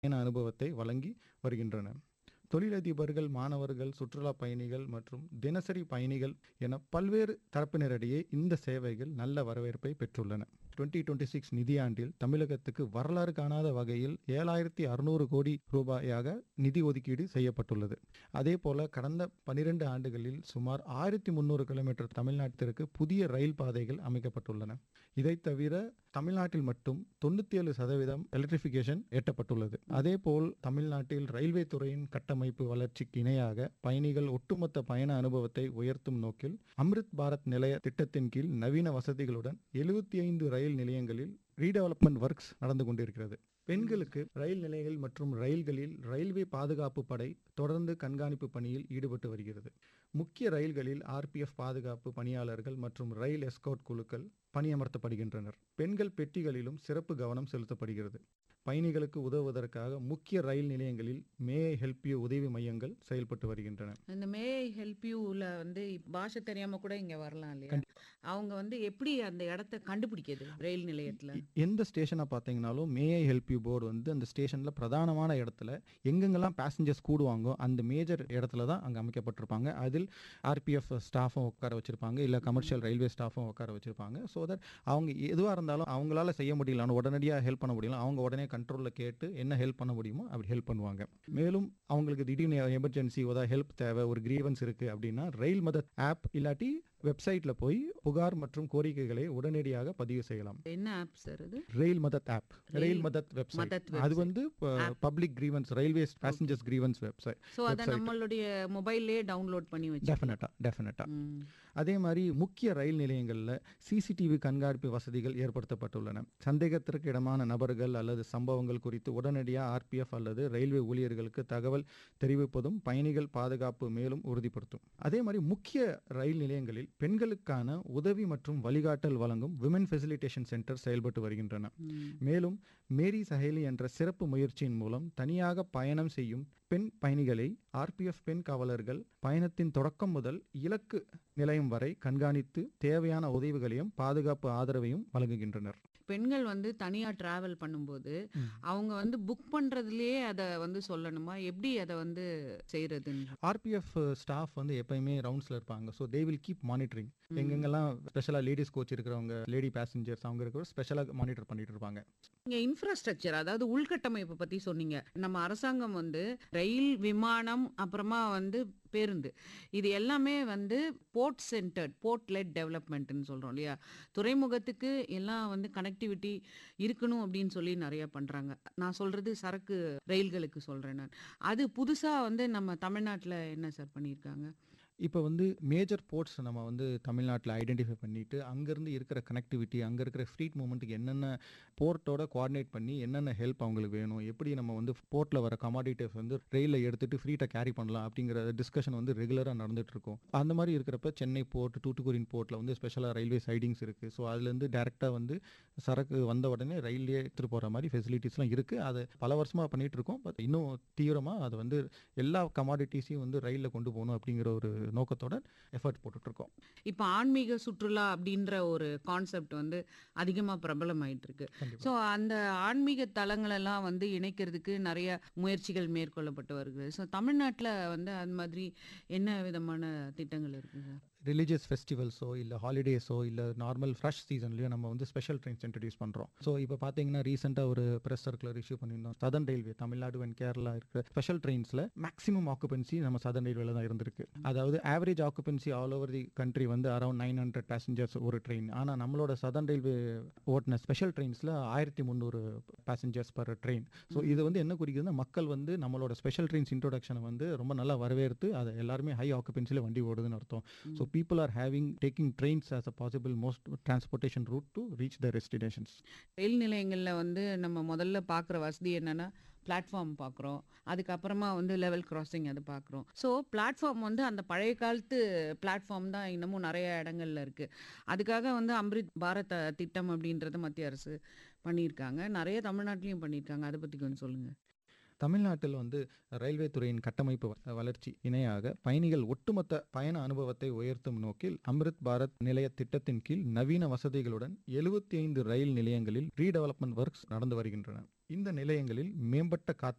பயண அனுபவத்தை வழங்கி வருகின்றன. தொழிலதிபர்கள், மாணவர்கள், சுற்றுலா பயணிகள் மற்றும் தினசரி பயணிகள் என பல்வேறு தரப்பினரிடையே இந்த சேவைகள் நல்ல வரவேற்பை பெற்றுள்ளன. 2026 நிதியாண்டில் தமிழகத்துக்கு வரலாறு காணாத வகையில் 7,600 கோடி ரூபாயாக நிதி ஒதுக்கீடு செய்யப்பட்டுள்ளது. அதேபோல கடந்த 12 ஆண்டுகளில் சுமார் 1,300 கிலோமீட்டர் தமிழ்நாட்டிற்கு புதிய ரயில் பாதைகள் அமைக்கப்பட்டுள்ளன. இதை தவிர தமிழ்நாட்டில் மட்டும் 97% எலக்ட்ரிஃபிகேஷன் எட்டப்பட்டுள்ளது. அதேபோல் தமிழ்நாட்டில் ரயில்வே துறையின் கட்டமைப்பு வளர்ச்சிக்கு இணையாக பயணிகள் ஒட்டுமொத்த பயண அனுபவத்தை உயர்த்தும் நோக்கில் அம்ரித் பாரத் நிலைய திட்டத்தின் கீழ் நவீன வசதிகளுடன் 75 ரயில் நிலையங்களில் ரீடெவலப்மெண்ட் ஒர்க்ஸ் நடந்து கொண்டிருக்கிறது. பெண்களுக்கு ரயில் நிலையங்கள் மற்றும் ரயில்களில் ரயில்வே பாதுகாப்பு படை தொடர்ந்து கண்காணிப்பு பணியில் ஈடுபட்டு வருகிறது. முக்கிய ரயில்களில் RPF பாதுகாப்பு பணியாளர்கள் மற்றும் ரயில் எஸ்கார்ட் குழுக்கள் பணியமர்த்தப்படுகின்றனர். பெண்கள் பெட்டிகளிலும் சிறப்பு கவனம் செலுத்தப்படுகிறது. பயணிகளுக்கு உதவுவதற்காக முக்கிய ரயில் நிலையங்களில் மே ஐ ஹெல்ப் யூ உதவி மையங்கள் செயல்பட்டு வருகின்றன. இந்த மே ஐ ஹெல்ப் யூல வந்து பாஷை தெரியாம கூட இங்க வரலாம் இல்லையா? அவங்க வந்து எப்படி அந்த இடத்த கண்டுபிடிக்கிறது ரயில் நிலையத்துல? எந்த ஸ்டேஷனை பார்த்தீங்கன்னாலும் மே ஐ ஹெல்ப் யூ போர்டு வந்து அந்த ஸ்டேஷனில் பிரதானமான இடத்துல எங்கெங்கெல்லாம் பேசஞ்சர்ஸ் கூடுவாங்கோ அந்த மேஜர் இடத்துல தான் அங்கே அமைக்கப்பட்டிருப்பாங்க. அதில் RPF ஸ்டாஃபும் உட்கார வச்சிருப்பாங்க, இல்லை கமர்ஷியல் ரயில்வே ஸ்டாஃபும் உட்கார வச்சிருப்பாங்க. ஸோ தட் அவங்க எதுவாக இருந்தாலும் அவங்களால செய்ய முடியல, உடனடியாக ஹெல்ப் பண்ண முடியல, அவங்க உடனே கண்ட்ரோலில் கேட்டு என்ன ஹெல்ப் பண்ண முடியுமோ அப்படி ஹெல்ப் பண்ணுவாங்க. மேலும் அவங்களுக்கு திடீர்னு எமர்ஜென்சி ஏதாவது ஹெல்ப் தேவை, ஒரு கிரீவன்ஸ் இருக்குது அப்படின்னா ரயில் மதத் ஆப் இல்லாட்டி வெப்சைட்டில் போய் புகார் மற்றும் கோரிக்கைகளை உடனடியாக பதிவு செய்யலாம். என்ன ஆப் சார் அது? ரயில் மதத் ஆப், ரயில் மதத் வெப்சைட். அது வந்து public grievance, railway passengers grievance website. So அதை நம்மளுடைய மொபைல்லே டவுன்லோட் பண்ணி வச்சு டெஃபினட்டா. அதே மாதிரி முக்கிய ரயில் நிலையங்களில் CCTV கண்காணிப்பு வசதிகள் ஏற்படுத்தப்பட்டுள்ளன. சந்தேகத்திற்கு இடமான நபர்கள் அல்லது சம்பவங்கள் குறித்து உடனடியாக RPF அல்லது ரயில்வே ஊழியர்களுக்கு தகவல் தெரிவிப்பதும் பயணிகள் பாதுகாப்பு மேலும் உறுதிப்படுத்தும். அதே மாதிரி முக்கிய ரயில் நிலையங்களில் பெண்களுக்கான உதவி மற்றும் வழிகாட்டல் வழங்கும் விமன் ஃபெசிலிட்டேஷன் சென்டர் செயல்பட்டு வருகின்றன. மேலும் மேரி சஹேலி என்ற சிறப்பு முயற்சியின் மூலம் தனியாக பயணம் செய்யும் பெண் பயணிகளை RPF பெண் காவலர்கள் பயணத்தின் தொடக்கம் முதல் இலக்கு நிலையம் வரை கண்காணித்து தேவையான உதவிகளையும் பாதுகாப்பு ஆதரவையும் வழங்குகின்றனர். பெண்கள் வந்து தனியா டிராவல் பண்ணும்போது அவங்க வந்து புக் பண்றதுலயே அதை வந்து சொல்லணுமா? எப்படி அதை வந்து செய்யறது? RPF ஸ்டாஃப் வந்து எப்பயுமே ரவுண்ட்ஸ்ல இருப்பாங்க. So they will keep monitoring. எங்கெங்கெல்லாம் ஸ்பெஷலாக லேடிஸ் கோச் இருக்கிறவங்க, லேடி பேசஞ்சர்ஸ் அவங்க இருக்கிற ஸ்பெஷலாக மானிட்டர் பண்ணிட்டு இருப்பாங்க. இங்க இன்ஃப்ராஸ்ட்ரக்சர், அதாவது உள்கட்டமைப்பு பத்தி சொன்னீங்க. நம்ம அரசாங்கம் வந்து ரயில், விமானம், அப்புறமா வந்து பேருந்து, இது எல்லாமே வந்து போர்ட் சென்டர்ட், போர்ட் லெட் டெவலப்மெண்ட்னு சொல்றோம் இல்லையா? துறைமுகத்துக்கு எல்லாம் வந்து கனெக்டிவிட்டி இருக்கணும் அப்படின்னு சொல்லி நிறைய பண்றாங்க. நான் சொல்றது சரக்கு ரயில்களுக்கு சொல்றேன் நான். அது புதுசா வந்து நம்ம தமிழ்நாட்டில் என்ன சார் பண்ணியிருக்காங்க? இப்போ வந்து மேஜர் போர்ட்ஸ் நம்ம வந்து தமிழ்நாட்டில் ஐடென்டிஃபை பண்ணிட்டு அங்கேருந்து இருக்கிற கனெக்டிவிட்டி, அங்கே இருக்கிற ஃப்ரீட் மூமெண்ட்டுக்கு என்னென்ன போர்ட்டோட கோஆர்டினேட் பண்ணி என்னென்ன ஹெல்ப் அவங்களுக்கு வேணும், எப்படி நம்ம வந்து போர்ட்டில் வர கமாடிட்டிஸ் வந்து ரயிலில் எடுத்துகிட்டு ஃப்ரீட்டாக கேரி பண்ணலாம் அப்படிங்கிற டிஸ்கஷன் வந்து ரெகுலராக நடந்துட்டு இருக்கும். அந்த மாதிரி இருக்கிறப்ப சென்னை போர்ட், தூத்துக்குடி போர்ட்டில் வந்து ஸ்பெஷலாக ரயில்வே சைடிங்ஸ் இருக்குது. ஸோ அதுலேருந்து டேரெக்டாக வந்து சரக்கு வந்த உடனே ரயிலே எடுத்துகிட்டு போகிற மாதிரி ஃபெசிலிட்டிஸ்லாம் இருக்குது. அது பல வருஷமாக பண்ணிகிட்டு இருக்கோம். பட் இன்னும் தீவிரமாக அதை வந்து எல்லா கமாடிட்டிஸையும் வந்து ரயிலில் கொண்டு போகணும் அப்படிங்கிற ஒரு நோக்கத்தோட எஃபர்ட் போட்டுட்டு இருக்கோம். இப்போ ஆன்மீக சுற்றுலா அப்படின்ற ஒரு கான்செப்ட் வந்து அதிகமாக பிரபலமாயிட்டு இருக்கு. ஸோ அந்த ஆன்மீக தலங்களெல்லாம் வந்து இணைக்கிறதுக்கு நிறைய முயற்சிகள் மேற்கொள்ளப்பட்டு வருகிறது. ஸோ தமிழ்நாட்டில் வந்து அந்த மாதிரி என்ன விதமான திட்டங்கள் இருக்குது? ரிலீஜியஸ் ஃபெஸ்டிவல்ஸோ இல்லை ஹாலிடேஸோ இல்லை நார்மல் ஃப்ரெஷ் சீசன்லையோ நம்ம வந்து ஸ்பெஷல் ட்ரெயின்ஸ் இன்ட்ரடியூஸ் பண்ணுறோம். ஸோ இப்போ பார்த்தீங்கன்னா ரீசெண்டாக ஒரு ப்ரெஸ் சர்க்குலர் இஷ்யூ பண்ணியிருந்தோம். Southern railway Tamil Nadu and Kerala இருக்கிற ஸ்பெஷல் ட்ரெயின்ஸில் மேக்ஸிமம் ஆக்குபென்சி நம்ம சதர்ன் ரயில்வேல தான் இருந்திருக்கு. அதாவது average occupancy all over the country வந்து அரௌண்ட் 900 பேசஞ்சர்ஸ் ஒரு ட்ரெயின். ஆனால் நம்மளோட southern railway ஓட்டின special ட்ரெயின்ஸில் 1,300 passengers per train. So இது வந்து என்ன குறிக்குதுன்னா மக்கள் வந்து நம்மளோட ஸ்பெஷல் ட்ரெயின்ஸ் இன்ட்ரோடக்ஷனை வந்து ரொம்ப நல்லா வரவேற்று அதை எல்லாருமே ஹை ஆக்குபென்சியில் வண்டி ஓடுதுன்னு அர்த்தம். So people are taking trains as a possible most transportation route to reach their destinations. ரயில் நிலையங்களில் வந்து நம்ம முதல்ல பார்க்குற வசதி என்னன்னா பிளாட்ஃபார்ம் பார்க்குறோம், அதுக்கப்புறமா வந்து லெவல் கிராசிங் அது பார்க்குறோம். ஸோ பிளாட்ஃபார்ம் வந்து அந்த பழைய காலத்து பிளாட்ஃபார்ம் தான் இன்னமும் நிறைய இடங்கள்ல இருக்குது. அதுக்காக வந்து அம்ரித் பாரத் திட்டம் அப்படின்றத மத்திய அரசு பண்ணியிருக்காங்க, நிறைய தமிழ்நாட்டிலையும் பண்ணியிருக்காங்க. அதை பற்றி கொஞ்சம் சொல்லுங்கள். தமிழ்நாட்டில் வந்து ரயில்வே துறையின் கட்டமைப்பு வளர்ச்சி இணையாக பயணிகள் ஒட்டுமொத்த பயண அனுபவத்தை உயர்த்தும் நோக்கில் அம்ரித் பாரத் நிலைய திட்டத்தின் கீழ் நவீன வசதிகளுடன் 75 ரயில் நிலையங்களில் ரீடெவலப்மெண்ட் ஒர்க்ஸ் நடந்து வருகின்றன. இந்த நிலையங்களில் மேம்பட்ட